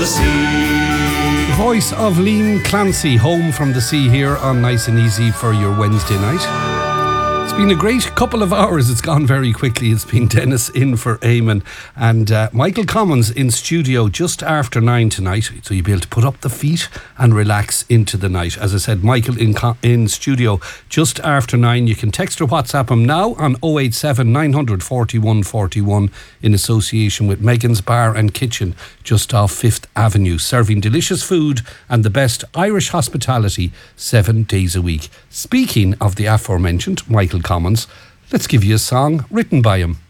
the Sea. Voice of Liam Clancy, Home from the Sea here on Nice and Easy for your Wednesday night. It's been a great couple of hours. It's gone very quickly. It's been Dennis in for Eamon and Michael Commons in studio just after 9 tonight. So you'll be able to put up the feet and relax into the night. As I said, Michael in studio just after 9. You can text or WhatsApp him now on 087 900 41 41 in association with Megan's Bar and Kitchen just off 5th Avenue, serving delicious food and the best Irish hospitality 7 days a week. Speaking of the aforementioned Michael Commons, let's give you a song written by him.